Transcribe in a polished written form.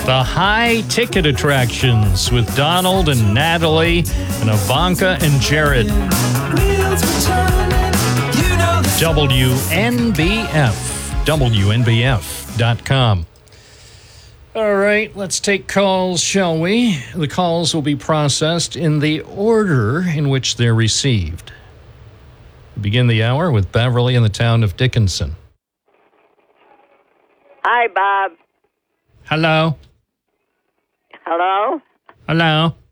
The high ticket attractions with Donald and Natalie and Ivanka and Jared. WNBF.com. All right, let's take calls, shall we? The calls will be processed in the order in which they're received. Begin the hour with Beverly in the town of Dickinson. Hi, Bob. Hello. Hello? Hello.